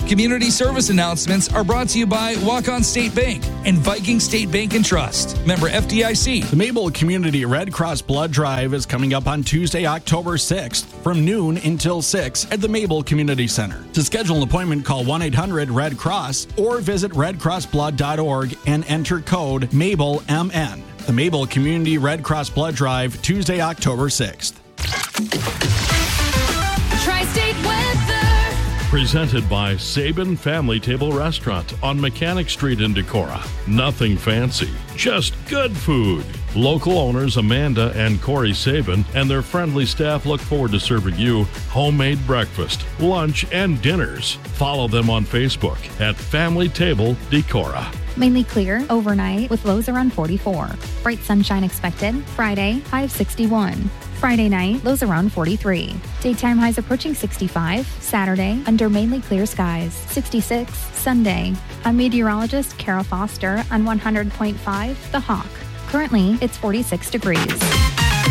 Community service announcements are brought to you by Walk-On State Bank and Viking State Bank and Trust. Member FDIC. The Mabel Community Red Cross Blood Drive is coming up on Tuesday, October 6th from noon until 6 at the Mabel Community Center. To schedule an appointment, call 1-800-RED-CROSS or visit redcrossblood.org and enter code MABELMN. The Mabel Community Red Cross Blood Drive, Tuesday, October 6th. Tri-State weather. Presented by Sabin Family Table Restaurant on Mechanic Street in Decorah. Nothing fancy, just good food. Local owners Amanda and Corey Sabin and their friendly staff look forward to serving you homemade breakfast, lunch, and dinners. Follow them on Facebook at Family Table Decorah. Mainly clear overnight with lows around 44. Bright sunshine expected. Friday, high of 61. Friday night, lows around 43. Daytime highs approaching 65. Saturday, under mainly clear skies, 66. Sunday, I'm meteorologist Kara Foster on 100.5 The Hawk. Currently, it's 46 degrees.